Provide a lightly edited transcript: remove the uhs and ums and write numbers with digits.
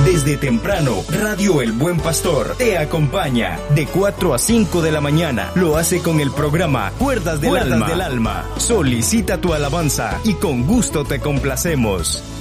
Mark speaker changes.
Speaker 1: Desde temprano, Radio El Buen Pastor te acompaña de 4 a 5 de la mañana. Lo hace con el programa Cuerdas del Alma. Solicita tu alabanza y con gusto te complacemos.